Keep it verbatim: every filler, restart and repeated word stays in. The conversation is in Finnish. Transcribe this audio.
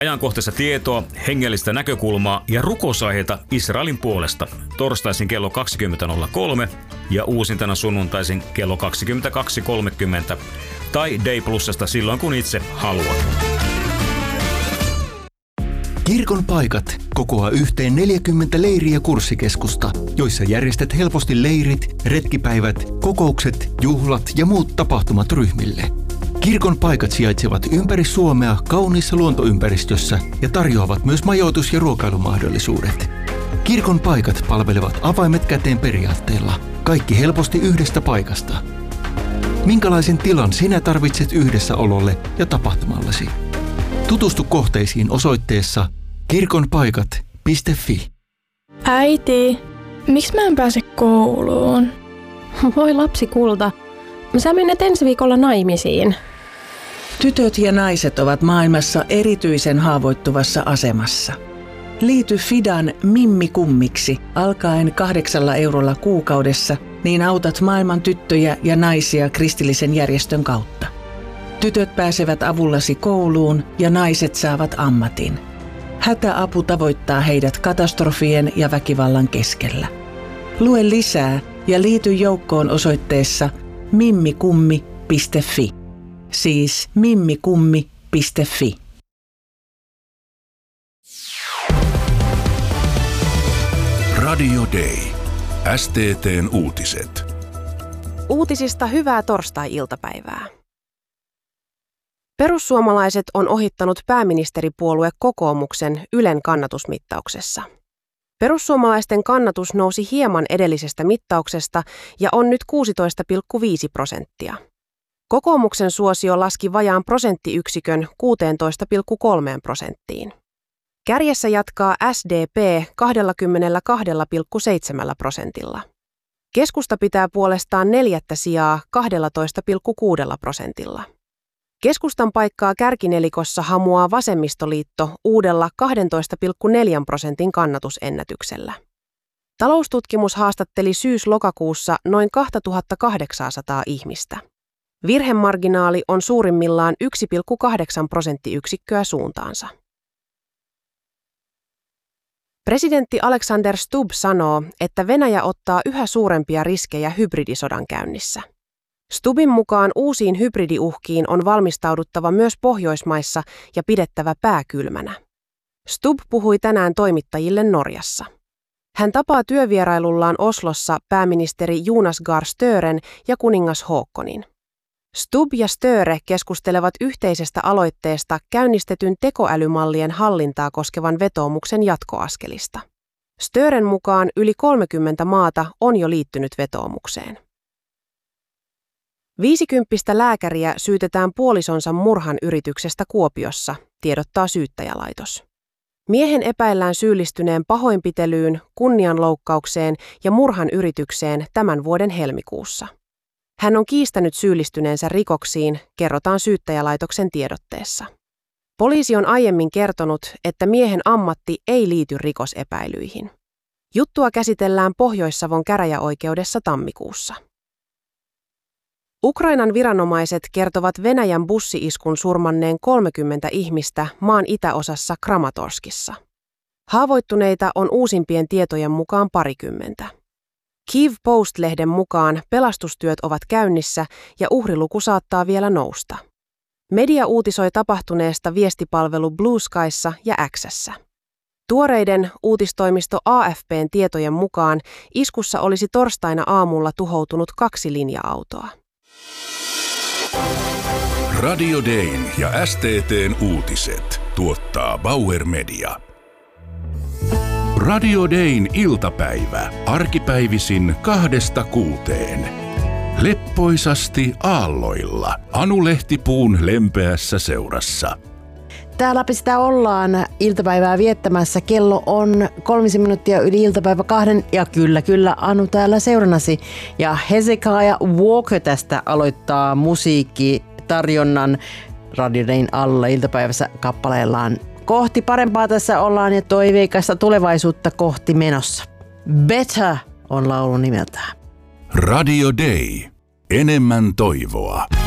Ajankohtaista tietoa, hengellistä näkökulmaa ja rukousaiheita Israelin puolesta torstaisin kello kaksikymmentä nolla kolme ja uusintana sunnuntaisin kello kaksikymmentäkaksi kolmekymmentä tai Day Plusasta silloin kun itse haluat. Kirkon paikat kokoaa yhteen neljäkymmentä leiriä kurssikeskusta, joissa järjestät helposti leirit, retkipäivät, kokoukset, juhlat ja muut tapahtumat ryhmille. Kirkon paikat sijaitsevat ympäri Suomea kauniissa luontoympäristössä ja tarjoavat myös majoitus- ja ruokailumahdollisuudet. Kirkon paikat palvelevat avaimet käteen periaatteella. Kaikki helposti yhdestä paikasta. Minkälaisen tilan sinä tarvitset yhdessäololle ja tapahtumallesi? Tutustu kohteisiin osoitteessa kirkonpaikat piste fi. Äiti, miksi mä en pääse kouluun? Voi lapsi kulta, sä menet ensi viikolla naimisiin. Tytöt ja naiset ovat maailmassa erityisen haavoittuvassa asemassa. Liity Fidan Mimmi Kummiksi alkaen kahdeksalla eurolla kuukaudessa, niin autat maailman tyttöjä ja naisia kristillisen järjestön kautta. Tytöt pääsevät avullasi kouluun ja naiset saavat ammatin. Hätäapu tavoittaa heidät katastrofien ja väkivallan keskellä. Lue lisää ja liity joukkoon osoitteessa mimmikummi piste fi. Siis mimmikummi piste fi. Radio Day. S T T:n uutiset. Uutisista hyvää torstai-iltapäivää. Perussuomalaiset on ohittanut pääministeripuolue kokoomuksen Ylen kannatusmittauksessa. Perussuomalaisten kannatus nousi hieman edellisestä mittauksesta ja on nyt kuusitoista pilkku viisi prosenttia. Kokoomuksen suosio laski vajaan prosenttiyksikön kuusitoista pilkku kolme prosenttiin. Kärjessä jatkaa S D P kaksikymmentäkaksi pilkku seitsemän prosentilla. Keskusta pitää puolestaan neljättä sijaa kaksitoista pilkku kuusi prosentilla. Keskustan paikkaa kärkinelikossa hamuaa vasemmistoliitto uudella kaksitoista pilkku neljä prosentin kannatusennätyksellä. Taloustutkimus haastatteli syys-lokakuussa noin kaksituhattakahdeksansataa ihmistä. Virhemarginaali on suurimmillaan yksi pilkku kahdeksan prosenttiyksikköä suuntaansa. Presidentti Alexander Stubb sanoo, että Venäjä ottaa yhä suurempia riskejä hybridisodan käynnissä. Stubbin mukaan uusiin hybridiuhkiin on valmistauduttava myös Pohjoismaissa ja pidettävä pää kylmänä. Stubb puhui tänään toimittajille Norjassa. Hän tapaa työvierailullaan Oslossa pääministeri Jonas Gahr Stören ja kuningas Haakonin. Stubb ja Störe keskustelevat yhteisestä aloitteesta käynnistetyn tekoälymallien hallintaa koskevan vetoomuksen jatkoaskelista. Stören mukaan yli kolmekymmentä maata on jo liittynyt vetoomukseen. Viisikymppistä lääkäriä syytetään puolisonsa murhan yrityksestä Kuopiossa, tiedottaa syyttäjälaitos. Miehen epäillään syyllistyneen pahoinpitelyyn, kunnianloukkaukseen ja murhan yritykseen tämän vuoden helmikuussa. Hän on kiistänyt syyllistyneensä rikoksiin, kerrotaan syyttäjälaitoksen tiedotteessa. Poliisi on aiemmin kertonut, että miehen ammatti ei liity rikosepäilyihin. Juttua käsitellään Pohjois-Savon käräjäoikeudessa tammikuussa. Ukrainan viranomaiset kertovat Venäjän bussi-iskun surmanneen kolmekymmentä ihmistä maan itäosassa Kramatorskissa. Haavoittuneita on uusimpien tietojen mukaan parikymmentä. Kyiv Post-lehden mukaan pelastustyöt ovat käynnissä ja uhriluku saattaa vielä nousta. Media uutisoi tapahtuneesta viestipalvelu Blue Skyssa ja X:ssä. Tuoreiden uutistoimisto A F P:n tietojen mukaan iskussa olisi torstaina aamulla tuhoutunut kaksi linja-autoa. Radio Dayn ja S T T:n uutiset tuottaa Bauer Media. Radio Dayn iltapäivä arkipäivisin kahdesta kuuteen. Leppoisasti aalloilla Anu Lehtipuun lempeässä seurassa. Täällä sitä ollaan iltapäivää viettämässä. Kello on kolmisen minuuttia yli iltapäivä kahden. Ja kyllä, kyllä, Anu täällä seurannasi. Ja Hezekiah Walker tästä aloittaa musiikkitarjonnan Radio Dayn alla iltapäivässä kappaleellaan. Kohti parempaa tässä ollaan ja toiveikasta tulevaisuutta kohti menossa. Better on laulun nimeltään. Radio Day. Enemmän toivoa.